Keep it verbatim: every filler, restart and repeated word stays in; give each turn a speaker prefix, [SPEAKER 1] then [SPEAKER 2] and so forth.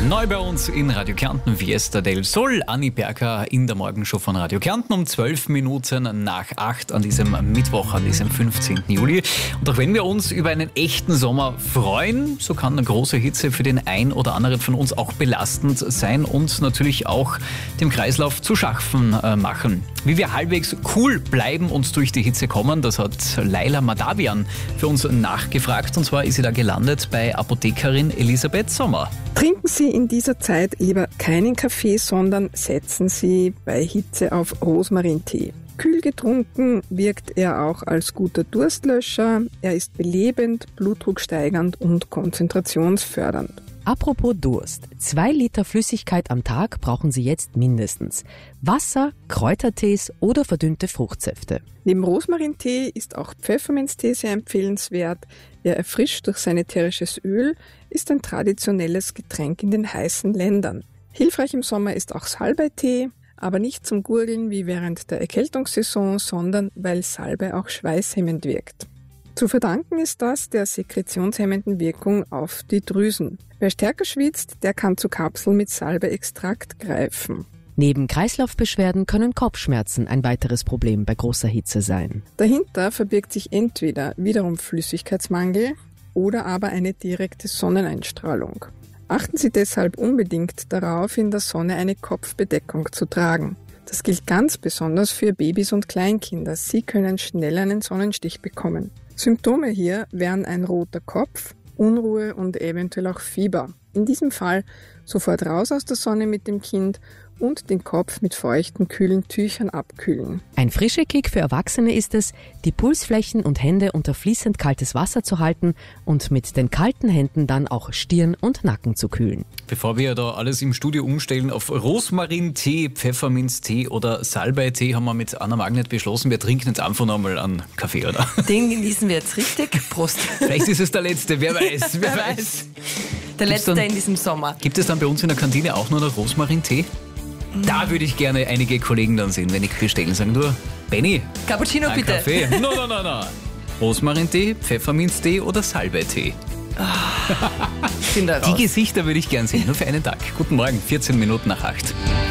[SPEAKER 1] Neu bei uns in Radio Kärnten, Fiesta del Sol. Anni Berger in der Morgenshow von Radio Kärnten um zwölf Minuten nach acht an diesem Mittwoch, an diesem fünfzehnten Juli. Und auch wenn wir uns über einen echten Sommer freuen, so kann eine große Hitze für den ein oder anderen von uns auch belastend sein und natürlich auch dem Kreislauf zu schaffen äh, machen. Wie wir halbwegs cool bleiben und durch die Hitze kommen, das hat Laila Madavian für uns nachgefragt. Und zwar ist sie da gelandet bei Apothekerin Elisabeth Sommer.
[SPEAKER 2] Trinken Sie in dieser Zeit lieber keinen Kaffee, sondern setzen Sie bei Hitze auf Rosmarintee. Kühl getrunken wirkt er auch als guter Durstlöscher. Er ist belebend, blutdrucksteigernd und konzentrationsfördernd.
[SPEAKER 3] Apropos Durst. Zwei Liter Flüssigkeit am Tag brauchen Sie jetzt mindestens. Wasser, Kräutertees oder verdünnte Fruchtsäfte.
[SPEAKER 2] Neben Rosmarintee ist auch Pfefferminztee sehr empfehlenswert. Er erfrischt durch sein ätherisches Öl, ist ein traditionelles Getränk in den heißen Ländern. Hilfreich im Sommer ist auch Salbeitee, aber nicht zum Gurgeln wie während der Erkältungssaison, sondern weil Salbei auch schweißhemmend wirkt. Zu verdanken ist das der sekretionshemmenden Wirkung auf die Drüsen. Wer stärker schwitzt, der kann zu Kapseln mit Salbei-Extrakt greifen.
[SPEAKER 3] Neben Kreislaufbeschwerden können Kopfschmerzen ein weiteres Problem bei großer Hitze sein.
[SPEAKER 2] Dahinter verbirgt sich entweder wiederum Flüssigkeitsmangel oder aber eine direkte Sonneneinstrahlung. Achten Sie deshalb unbedingt darauf, in der Sonne eine Kopfbedeckung zu tragen. Das gilt ganz besonders für Babys und Kleinkinder. Sie können schnell einen Sonnenstich bekommen. Symptome hier wären ein roter Kopf, Unruhe und eventuell auch Fieber. In diesem Fall sofort raus aus der Sonne mit dem Kind und den Kopf mit feuchten, kühlen Tüchern abkühlen.
[SPEAKER 3] Ein frischer Kick für Erwachsene ist es, die Pulsflächen und Hände unter fließend kaltes Wasser zu halten und mit den kalten Händen dann auch Stirn und Nacken zu kühlen.
[SPEAKER 1] Bevor wir da alles im Studio umstellen auf Rosmarintee, Pfefferminztee oder Salbeitee, haben wir mit Anna Magnet beschlossen, wir trinken jetzt einfach nochmal einen Kaffee, oder?
[SPEAKER 4] Den genießen wir jetzt richtig. Prost.
[SPEAKER 1] Vielleicht ist es der letzte, wer weiß, wer weiß.
[SPEAKER 4] Der
[SPEAKER 1] Gibt's
[SPEAKER 4] letzte
[SPEAKER 1] dann,
[SPEAKER 4] in diesem Sommer.
[SPEAKER 1] Gibt es dann bei uns in der Kantine auch nur noch Rosmarintee? Da würde ich gerne einige Kollegen dann sehen, wenn ich bestellen. Sagen nur, Benni,
[SPEAKER 4] Cappuccino
[SPEAKER 1] ein
[SPEAKER 4] bitte.
[SPEAKER 1] Kaffee. No, no, no, no. Rosmarintee, Pfefferminztee oder Salbeitee?
[SPEAKER 4] Bin da raus.
[SPEAKER 1] Die Gesichter würde ich gern sehen, nur für einen Tag. Guten Morgen, vierzehn Minuten nach acht.